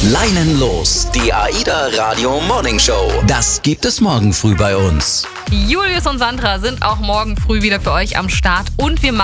Leinenlos, die AIDA Radio Morning Show. Das gibt es morgen früh bei uns. Julius und Sandra sind auch morgen früh wieder für euch am Start und wir